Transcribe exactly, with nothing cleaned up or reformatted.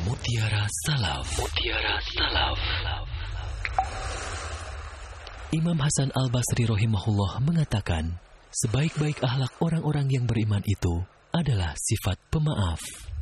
Mutiara Salaf. Mutiara Salaf. Imam Hasan Al-Basri rahimahullah mengatakan, sebaik-baik akhlak orang-orang yang beriman itu adalah sifat pemaaf.